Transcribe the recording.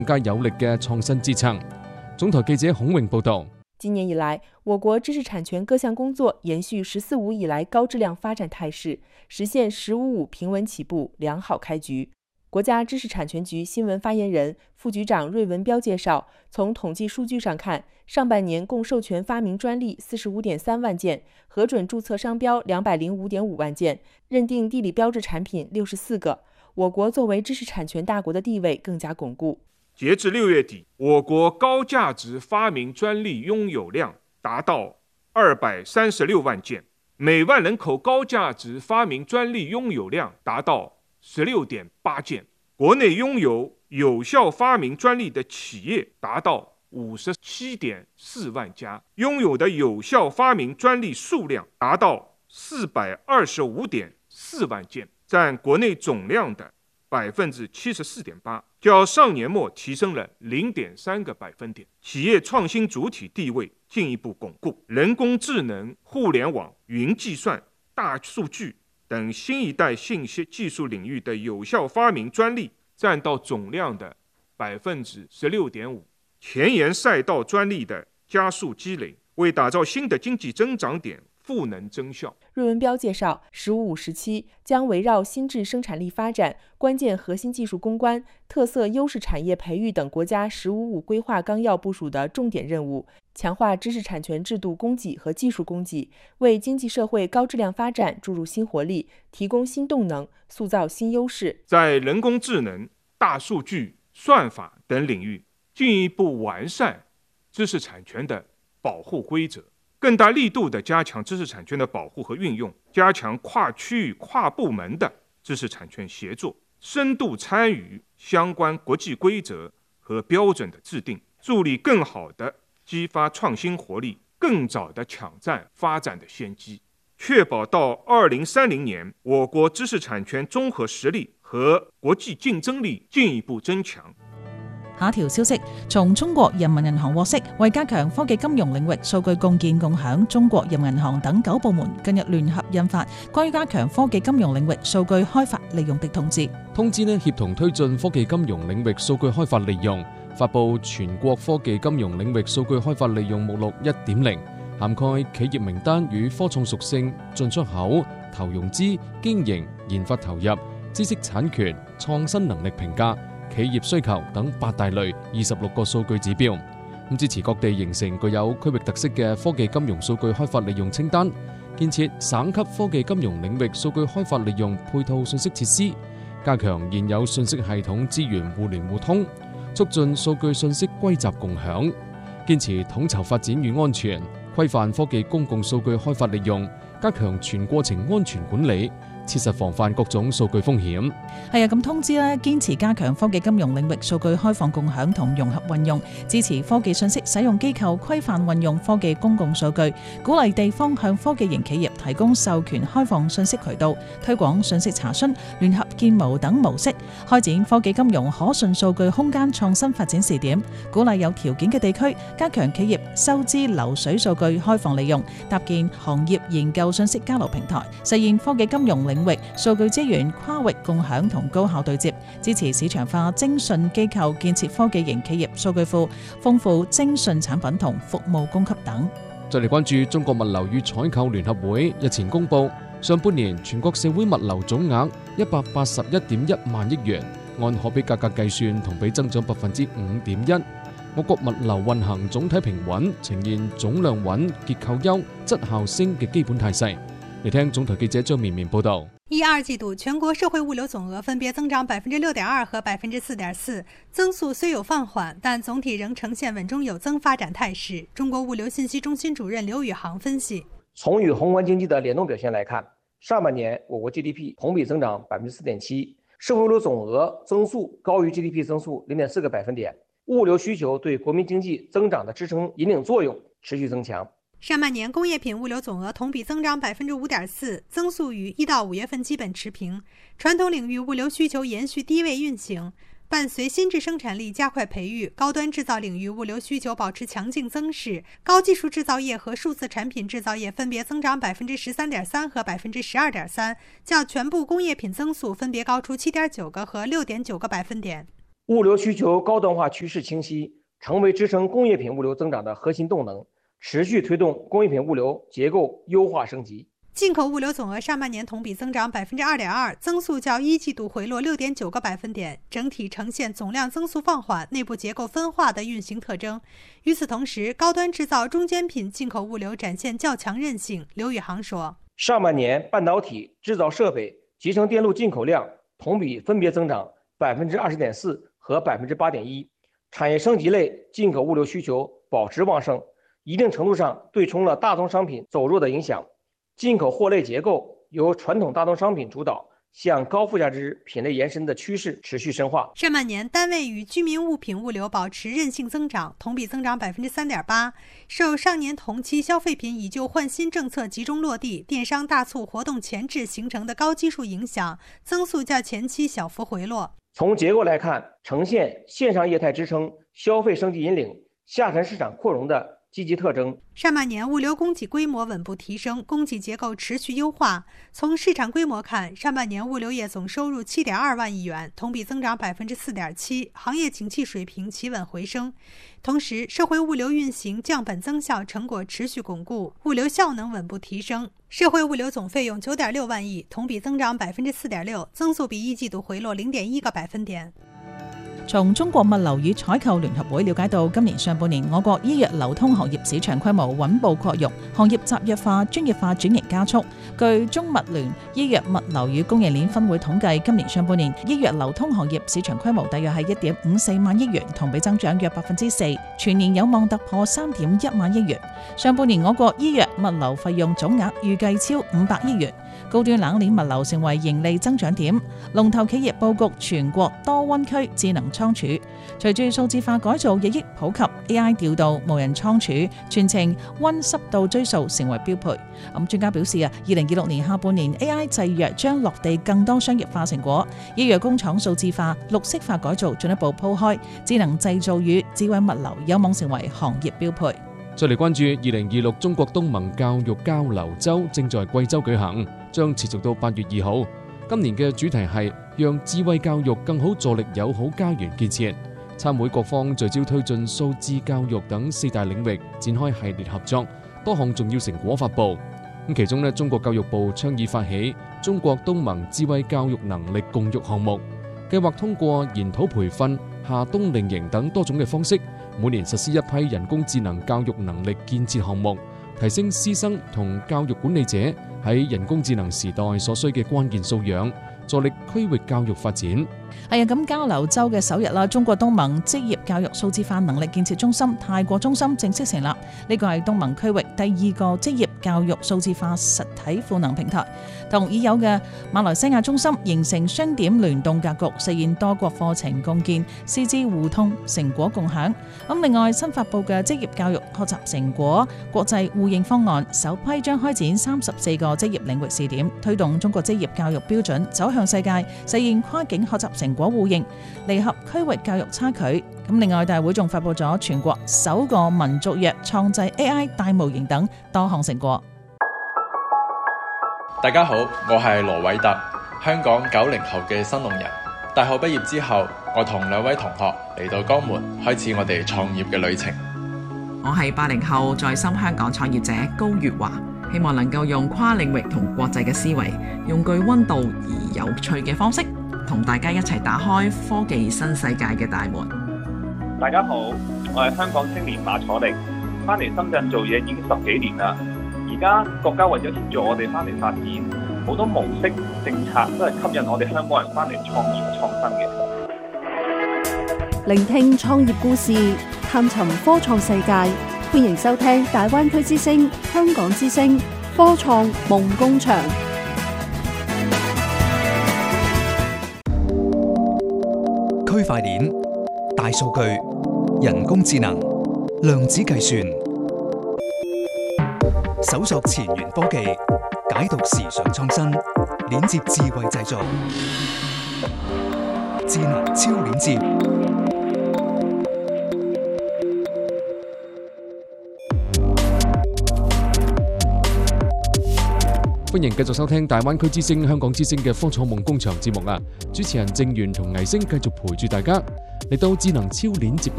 更加有力嘅創新支撐。總台記者孔榮報導。 今年以来，我国知识产权各项工作延续“十四五”以来高质量发展态势，实现“十五五”平稳起步，良好开局。国家知识产权局新闻发言人、副局长芮文彪介绍，从统计数据上看，上半年共授权发明专利45.3万件，核准注册商标205.5万件，认定地理标志产品64个。我国作为知识产权大国的地位更加巩固。 截至6月底，我国高价值发明专利拥有量达到236万件，每万人口高价值发明专利拥有量达到16.8件，国内拥有有效发明专利的企业达到57.4万家，拥有的有效发明专利数量达到425.4万件，占国内总量的74.8%，较上年末提升了0.3个百分点。企业创新主体地位进一步巩固，人工智能、互联网、云计算、大数据等新一代信息技术领域的有效发明专利占到总量的16.5%。前沿赛道专利的加速积累，为打造新的经济增长点赋能增效。 芮文彪介绍，“15五”时期将围绕新质生产力发展、关键核心技术攻关、特色优势产业培育等国家“15五”规划纲要部署的重点任务，强化知识产权制度供给和技术供给，为经济社会高质量发展注入新活力，提供新动能，塑造新优势。 在人工智能、大数据、算法等领域进一步完善知识产权的保护规则，更大力度地加强知识产权的保护和运用，加强跨区域、跨部门的知识产权协作，深度参与相关国际规则和标准的制定，助力更好地激发创新活力，更早地抢占发展的先机，确保到2030年，我国知識產權綜合實力和國際競爭力進一步增強。 下一條消息，從中國人民銀行獲悉，為加強科技金融領域數據共建共享，中國人民銀行等9部門近日聯合印發關於加強科技金融領域數據開發利用的通知。 通知協同推進科技金融領域數據開發利用，發布全國科技金融領域數據開發利用目錄 1.0， 涵蓋企業名單與科創屬性、進出口、投融資、經營、研發投入、知識產權、創新能力評價、企業需求等8大類26個數據指標，支持各地形成具有區域特色嘅科技金融數據開發利用清單，建設省級科技金融領域數據開發利用配套信息設施，加強現有信息系統資源互聯互通，促進數據信息歸集共享，堅持統籌發展與安全，規範科技公共數據開發利用，加強全過程安全管理，切實防範各種數據風險。 係啊，咁通知咧，堅持加強科技金融領域數據開放共享同融合運用，支持科技信息使用機構規範運用科技公共數據，鼓勵地方向科技型企業提供授權開放信息渠道，推廣信息查詢、聯合建模等模式，開展科技金融可信數據空間創新發展試點，鼓勵有條件嘅地區加強企業收支流水數據開放利用，搭建行業研究信息交流平台，實現科技金融領域數據資源跨域共享同高效對接，支持市場化精訊機構建設科技型企業數據庫，豐富精訊產品同服務供給等。 再嚟關注中國物流與採購聯合會日前公布，上半年全國社會物流總額181.1萬億元，按可比價格計算，同比增長5.1%。我國物流運行總體平穩，呈現總量穩、結構優、質效升嘅基本態勢。嚟聽總台記者張綿綿報道。 1、2季度全國社會物流總額分別增長6.2%和4.4%，增速雖有放緩，但總體仍呈現穩中有增發展態勢。中國物流信息中心主任劉宇航分析， 從與宏觀經濟的聯動表現來看，上半年我國 GDP 同比增長4.7%，社會物流總額增速高於 GDP 增速0.4個百分點，物流需求對國民經濟增長的支撐引領作用持續增強。 上半年工業品物流總額同比增長5.4%，增速與1到5月份基本持平。傳統領域物流需求延續低位運行，伴隨新質生產力加快培育，高端製造領域物流需求保持強勁增勢。高技術製造業和數字產品製造業分別增長13.3%和12.3%，較全部工業品增速分別高出7.9個和6.9個百分點。 物流需求高端化趋势清晰，成为支撑工业品物流增长的核心动能，持续推动工业品物流结构优化升级。 进口物流总额上半年同比增长 2.2%， 增速较一季度回落 6.9个百分点，整体呈现总量增速放缓、内部结构分化的运行特征。与此同时，高端制造中间品进口物流展现较强韧性。刘宇航说， 上半年半导体、制造设备、集成电路进口量同比分别增长 20.4% 和 8.1%， 产业升级类进口物流需求保持旺盛，一定程度上对冲了大宗商品走弱的影响。进口货类结构由传统大宗商品主导，向高附加值品类延伸的趋势持续深化。 上半年单位与居民物品物流保持韧性增长，同比增长 3.8%。受上年同期消费品以旧换新政策集中落地、电商大促活动前置形成的高基数影响，增速较前期小幅回落。 从结构来看，呈现线上业态支撑、消费升级引领、下沉市场扩容的积极特征。 上半年物流供给规模稳步提升，供给结构持续优化。从市场规模看，上半年物流业总收入 7.2万亿元，同比增长 4.7%， 行业景气水平企稳回升。同时，社会物流运行降本增效成果持续巩固，物流效能稳步提升。社会物流总费用 9.6万亿，同比增長 4.6%， 增速比一季度回落 0.1個百分點。 從中國物流與採購聯合會了解到，今年上半年我國醫藥流通行業市場規模穩步擴容，行業集約化、專業化轉型加速。據中物聯醫藥物流與供應鏈分會統計，今年上半年醫藥流通行業市場規模大約係 1.54萬億元，同比增長約 4%， 全年有望突破 3.1萬億元。上半年我國醫藥物流費用總額預計超500億元。高端冷鏈物流成為盈利增長點，龍頭企業佈局全國多溫區智能倉儲。隨住數字化改造日益普及 ，AI 調度、無人倉儲、全程溫濕度追溯成為標配。專家表示2026年下半年 AI 製藥將落地更多商業化成果，醫藥工廠數字化、綠色化改造進一步鋪開，智能製造與智慧物流有望成為行業標配。 再嚟關注2026中國東盟教育交流周正在貴州舉行，將持續到8月2號。今年嘅主題係讓智慧教育更好助力友好家園建設。參會各方聚焦推進數字教育等4大領域，展開系列合作，多項重要成果發布。其中中國教育部倡議發起中國東盟智慧教育能力共育項目，計劃通過研討培訓、夏冬令營等多種嘅方式，每年實施一批人工智能教育能力建設項目，提升師生同教育管理者喺人工智能時代所需嘅關鍵素養，助力區域教育發展。 咁交流周嘅首日啦，中國東盟職業教育數字化能力建設中心泰國中心正式成立。呢個係東盟區域第2個職業教育數字化實體賦能平台，同已有嘅馬來西亞中心形成雙點聯動格局，實現多國課程共建、師資互通、成果共享。另外新發布嘅職業教育學習成果國際互認方案，首批將開展34個職業領域試點，推動中國職業教育標準走向世界，實現跨境學習成果互認，彌合區域教育差距。另外大會仲發布咗全國首個民族藥創製 AI 大模型等多項成果。 大家好，我係羅偉特，香港90後嘅新農人。大學畢業之後，我同2位同學嚟到江門，開始我哋創業嘅旅程。 我係80後在深香港創業者高月華，希望能夠用跨領域同國際嘅思維，用具溫度而有趣嘅方式，同大家一齊打開科技新世界嘅大門。 大家好，我係香港青年馬楚力，翻嚟深圳做嘢已經10幾年啦。而家國家為咗協助我哋翻嚟發展，好多模式政策都係吸引我哋香港人翻嚟創業創新嘅。 聆聽創業故事，探尋科創世界，歡迎收聽大灣區之聲、香港之聲科創夢工場。 區塊鏈、大數據、人工智能、量子計算，搜索前沿科技，解讀時尚創新，鏈接智慧製造，智能超鏈接。 歡迎繼續收聽大灣區之聲、香港之聲嘅科創夢工場節目啊！主持人鄭源同倪星繼續陪住大家嚟到智能超鏈接